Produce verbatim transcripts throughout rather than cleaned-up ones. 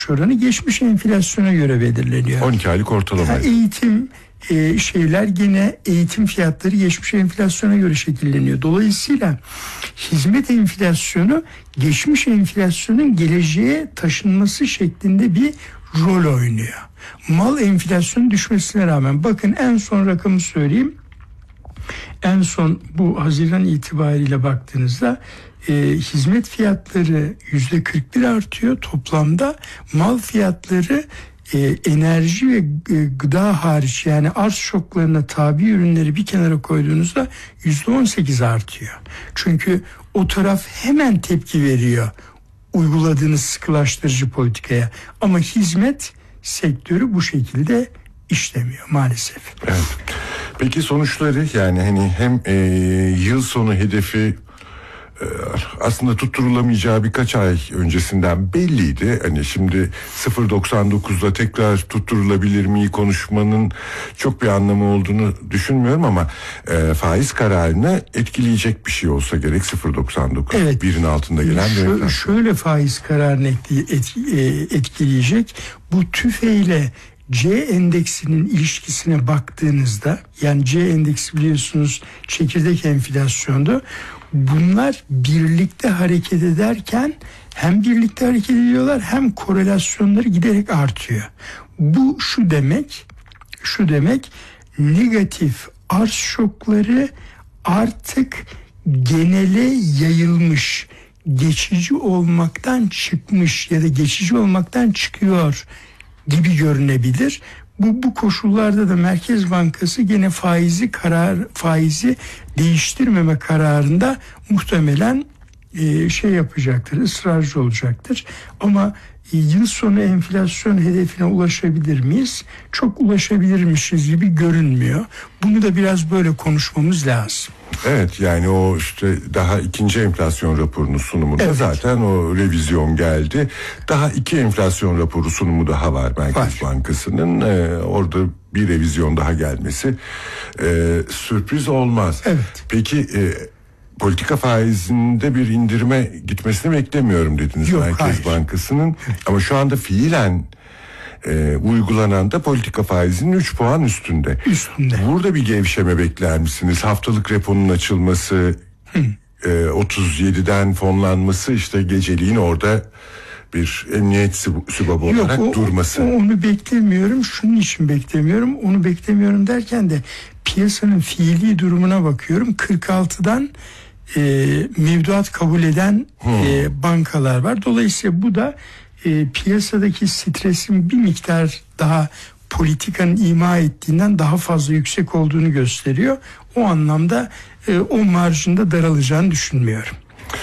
oranı geçmiş enflasyona göre belirleniyor. on iki aylık ortalama. Yani eğitim e, şeyler gene eğitim fiyatları geçmiş enflasyona göre şekilleniyor. Dolayısıyla hizmet enflasyonu geçmiş enflasyonun geleceğe taşınması şeklinde bir rol oynuyor. Mal enflasyonu düşmesine rağmen, bakın en son rakamı söyleyeyim. En son bu Haziran itibariyle baktığınızda e, hizmet fiyatları yüzde kırk bir artıyor toplamda. Mal fiyatları e, enerji ve e, gıda hariç, yani arz şoklarına tabi ürünleri bir kenara koyduğunuzda yüzde on sekiz artıyor. Çünkü o taraf hemen tepki veriyor uyguladığınız sıkılaştırıcı politikaya. Ama hizmet sektörü bu şekilde işlemiyor maalesef. Evet. Peki sonuçları, yani hani hem e, yıl sonu hedefi e, aslında tutturulamayacağı birkaç ay öncesinden belliydi. Hani şimdi sıfır virgül doksan dokuzda tekrar tutturulabilir mi konuşmanın çok bir anlamı olduğunu düşünmüyorum ama e, faiz kararını etkileyecek bir şey olsa gerek sıfır virgül doksan dokuz. Evet. Birin altında gelen bir enflasyon. Şöyle faiz kararını etkileyecek. Bu tüfeyle C endeksinin ilişkisine baktığınızda, yani C endeksi biliyorsunuz çekirdek enflasyonda, bunlar birlikte hareket ederken hem birlikte hareket ediyorlar hem korelasyonları giderek artıyor. Bu şu demek, şu demek negatif arz şokları artık genele yayılmış, geçici olmaktan çıkmış ya da geçici olmaktan çıkıyor gibi görünebilir. Bu bu koşullarda da Merkez Bankası gene faizi karar faizi değiştirmeme kararında muhtemelen e, şey yapacaktır, ısrarcı olacaktır. Ama e, yıl sonu enflasyon hedefine ulaşabilir miyiz? Çok ulaşabilirmişiz gibi görünmüyor. Bunu da biraz böyle konuşmamız lazım. Evet, yani o işte daha ikinci enflasyon raporunun sunumunda evet. Zaten o revizyon geldi. Daha iki enflasyon raporu sunumu daha var Merkez var. Bankası'nın. Ee, orada bir revizyon daha gelmesi ee, sürpriz olmaz. Evet. Peki e, politika faizinde bir indirime gitmesini beklemiyorum dediniz. Yok, Merkez hayır. Bankası'nın. Evet. Ama şu anda fiilen E, uygulanan da politika faizinin üç puan üstünde. Üstünde. Burada bir gevşeme bekler misiniz? Haftalık reponun açılması, e, otuz yediden fonlanması, işte geceliğin orada bir emniyet sübabı olarak Yok, o, durması. O, onu beklemiyorum. Şunun için beklemiyorum. Onu beklemiyorum derken de piyasanın fiili durumuna bakıyorum. kırk altıdan e, mevduat kabul eden hmm. e, bankalar var. Dolayısıyla bu da E, piyasadaki stresin bir miktar daha politikanın ima ettiğinden daha fazla yüksek olduğunu gösteriyor. O anlamda e, o marjında daralacağını düşünmüyorum.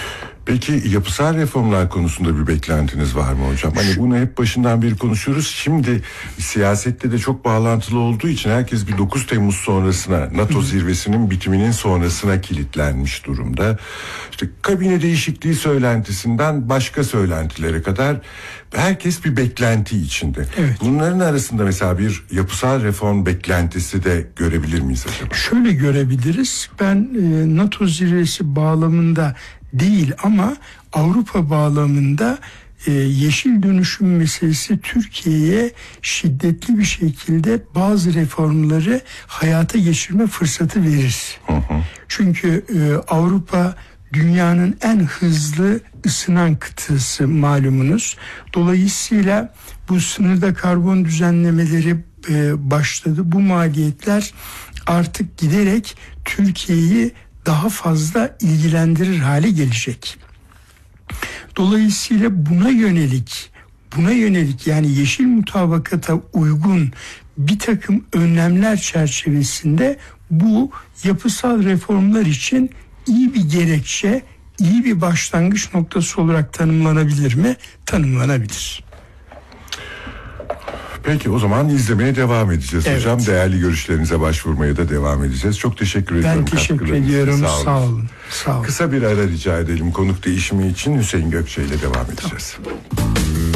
Peki yapısal reformlar konusunda bir beklentiniz var mı hocam? Hani bunu hep başından beri konuşuyoruz. Şimdi siyasette de çok bağlantılı olduğu için herkes bir dokuz Temmuz sonrasına, NATO zirvesinin bitiminin sonrasına kilitlenmiş durumda. İşte kabine değişikliği söylentisinden başka söylentilere kadar herkes bir beklenti içinde. Evet. Bunların arasında mesela bir yapısal reform beklentisi de görebilir miyiz acaba? Şöyle görebiliriz. Ben e, NATO zirvesi bağlamında değil ama Avrupa bağlamında e, yeşil dönüşüm meselesi Türkiye'ye şiddetli bir şekilde bazı reformları hayata geçirme fırsatı verir. Hı hı. Çünkü e, Avrupa dünyanın en hızlı ısınan kıtası malumunuz. Dolayısıyla bu sınırda karbon düzenlemeleri e, başladı. Bu maliyetler artık giderek Türkiye'yi daha fazla ilgilendirir hale gelecek. Dolayısıyla buna yönelik, buna yönelik yani yeşil mutabakata uygun bir takım önlemler çerçevesinde bu yapısal reformlar için iyi bir gerekçe, iyi bir başlangıç noktası olarak tanımlanabilir mi? Tanımlanabilir. Peki o zaman izlemeye devam edeceğiz evet. hocam. Değerli görüşlerinize başvurmaya da devam edeceğiz. Çok teşekkür ediyorum. Ben teşekkür ediyorum. Sağ olun. Sağ olun. Sağ olun. Kısa bir ara rica edelim konuk değişimi için. Hüseyin Gökçe ile devam edeceğiz. Tamam.